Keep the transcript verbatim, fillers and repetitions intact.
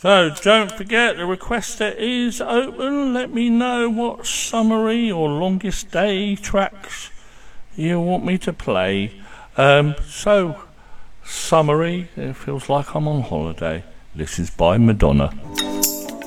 So don't forget the requester is open. Let me know what summary or longest day tracks you want me to play. Um, so, summary, it feels like I'm on holiday. This is by Madonna.